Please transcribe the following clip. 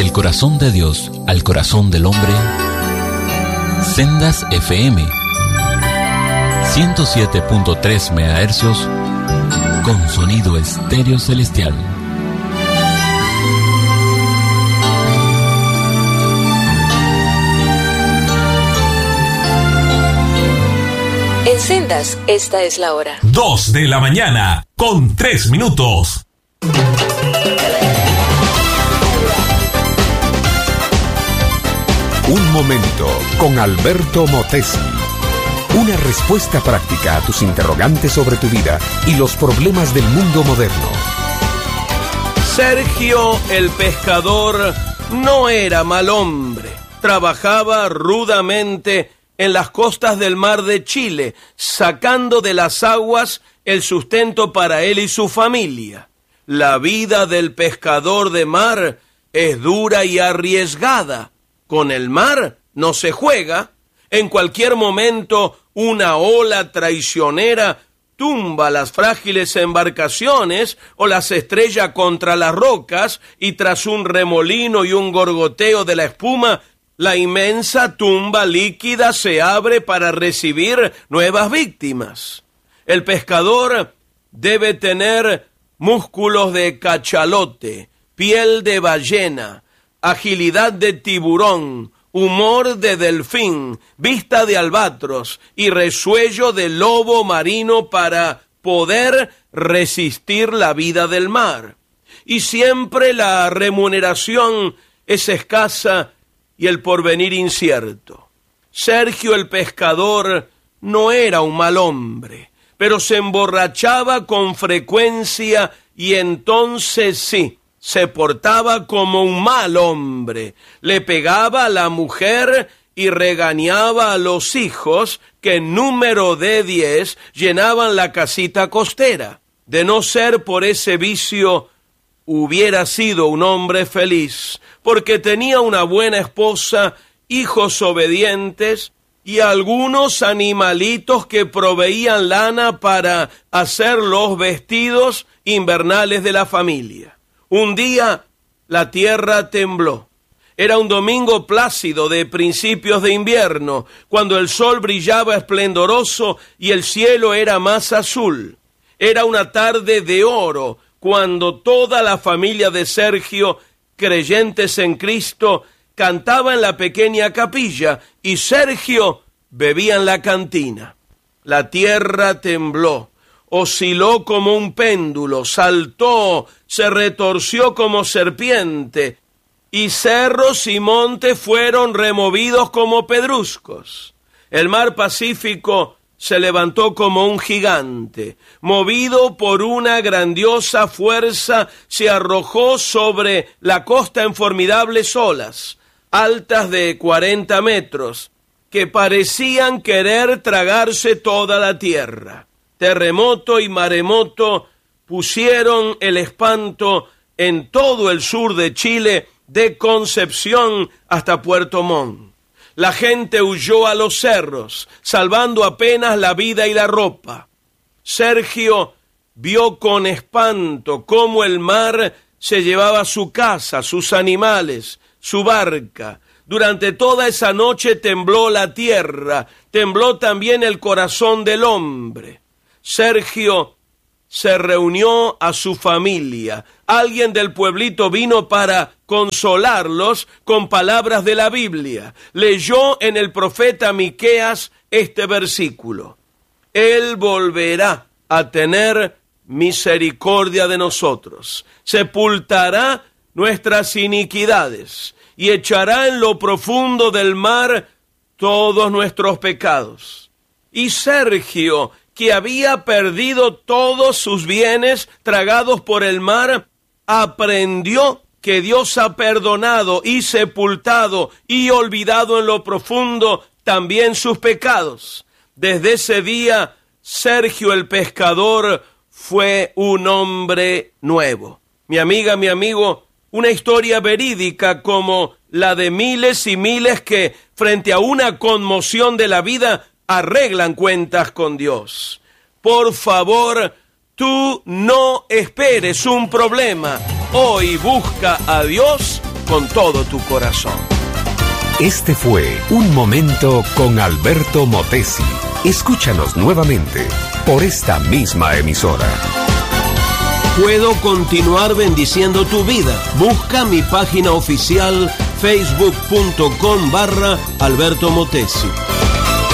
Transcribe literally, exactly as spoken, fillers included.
Del corazón de Dios al corazón del hombre, Sendas F M, ciento siete punto tres megahercios, con sonido estéreo celestial. En Sendas, esta es la hora. Dos de la mañana, con tres minutos. Un momento con Alberto Motesi. Una respuesta práctica a tus interrogantes sobre tu vida y los problemas del mundo moderno. Sergio el pescador no era mal hombre. Trabajaba rudamente en las costas del mar de Chile, sacando de las aguas el sustento para él y su familia. La vida del pescador de mar es dura y arriesgada. Con el mar no se juega. En cualquier momento una ola traicionera tumba las frágiles embarcaciones o las estrella contra las rocas, y tras un remolino y un gorgoteo de la espuma, la inmensa tumba líquida se abre para recibir nuevas víctimas. El pescador debe tener músculos de cachalote, piel de ballena, agilidad de tiburón, humor de delfín, vista de albatros y resuello de lobo marino para poder resistir la vida del mar. Y siempre la remuneración es escasa y el porvenir incierto. Sergio el pescador no era un mal hombre, pero se emborrachaba con frecuencia y entonces sí, se portaba como un mal hombre. Le pegaba a la mujer y regañaba a los hijos, que en número de diez llenaban la casita costera. De no ser por ese vicio, hubiera sido un hombre feliz, porque tenía una buena esposa, hijos obedientes y algunos animalitos que proveían lana para hacer los vestidos invernales de la familia. Un día la tierra tembló. Era un domingo plácido de principios de invierno, cuando el sol brillaba esplendoroso y el cielo era más azul. Era una tarde de oro, cuando toda la familia de Sergio, creyentes en Cristo, cantaba en la pequeña capilla y Sergio bebía en la cantina. La tierra tembló, osciló como un péndulo, saltó, se retorció como serpiente, y cerros y montes fueron removidos como pedruscos. El mar Pacífico se levantó como un gigante. Movido por una grandiosa fuerza, se arrojó sobre la costa en formidables olas, altas de cuarenta metros, que parecían querer tragarse toda la tierra. Terremoto y maremoto pusieron el espanto en todo el sur de Chile, de Concepción hasta Puerto Montt. La gente huyó a los cerros, salvando apenas la vida y la ropa. Sergio vio con espanto cómo el mar se llevaba su casa, sus animales, su barca. Durante toda esa noche tembló la tierra, tembló también el corazón del hombre. Sergio se reunió a su familia. Alguien del pueblito vino para consolarlos con palabras de la Biblia. Leyó en el profeta Miqueas este versículo: Él volverá a tener misericordia de nosotros, sepultará nuestras iniquidades y echará en lo profundo del mar todos nuestros pecados. Y Sergio, que había perdido todos sus bienes tragados por el mar, aprendió que Dios ha perdonado y sepultado y olvidado en lo profundo también sus pecados. Desde ese día, Sergio el pescador fue un hombre nuevo. Mi amiga, mi amigo, una historia verídica como la de miles y miles que, frente a una conmoción de la vida, arreglan cuentas con Dios. Por favor, tú no esperes un problema. Hoy busca a Dios con todo tu corazón. Este fue Un Momento con Alberto Motesi. Escúchanos nuevamente por esta misma emisora. Puedo continuar bendiciendo tu vida. Busca mi página oficial facebook punto com barra Alberto Motesi.